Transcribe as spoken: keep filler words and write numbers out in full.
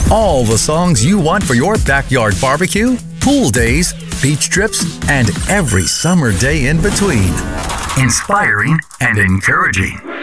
All the songs you want for your backyard barbecue, pool days, beach trips, and every summer day in between. Inspiring and encouraging.